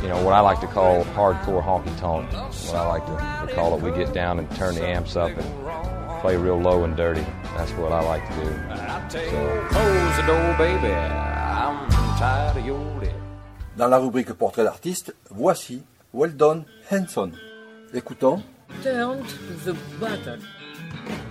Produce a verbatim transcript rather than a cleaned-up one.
you know, what I like to call hardcore honky-tonk. What I like to, to call it. We get down and turn the amps up and play real low and dirty. That's what I like to do. So. Close the door, baby. I'm tired of your day. Dans la rubrique portrait d'artiste, voici Weldon Henson. Écoutons. Turn the button.